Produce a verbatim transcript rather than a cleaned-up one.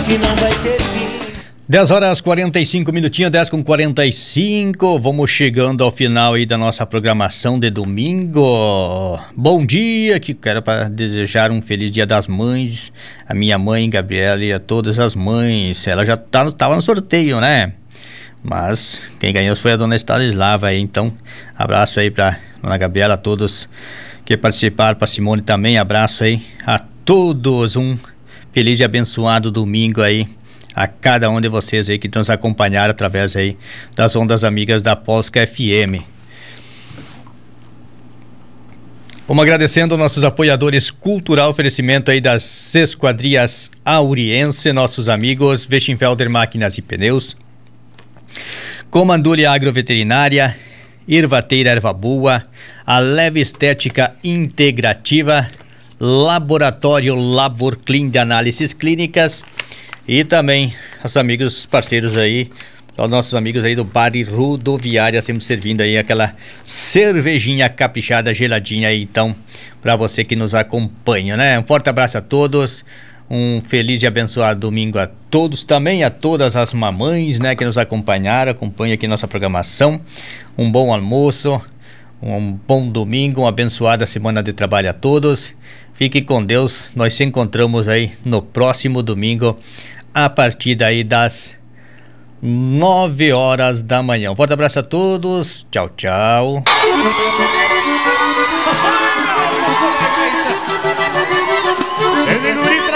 que não vai ter fim. dez horas quarenta e cinco minutinhos, dez com quarenta e cinco. Vamos chegando ao final aí da nossa programação de domingo. Bom dia, que quero para desejar um feliz Dia das Mães. A minha mãe, Gabriela, e a todas as mães. Ela já tá no, tava no sorteio, né? Mas quem ganhou foi a dona Estanislava aí. Então, abraço aí pra dona Gabriela, a todos que participaram, pra Simone também. Abraço aí a todos. Um feliz e abençoado domingo aí a cada um de vocês aí que nos acompanharam através aí das ondas amigas da Polska F M. Vamos agradecendo nossos apoiadores cultural, oferecimento aí das Esquadrias Auriense, nossos amigos Weschenfelder Máquinas e Pneus, Comandule Agroveterinária, Ervateira Erva Boa, a Leve Estética Integrativa, Laboratório Labor Clean de Análises Clínicas e também os amigos parceiros aí, os nossos amigos aí do Bar e Rodoviária, sempre servindo aí aquela cervejinha caprichada, geladinha aí, então, para você que nos acompanha, né? Um forte abraço a todos, um feliz e abençoado domingo a todos, também a todas as mamães, né, que nos acompanharam, acompanham aqui nossa programação. Um bom almoço, um bom domingo, uma abençoada semana de trabalho a todos. Fique com Deus, nós se encontramos aí no próximo domingo, a partir daí das nove horas da manhã. Um forte abraço a todos, tchau, tchau.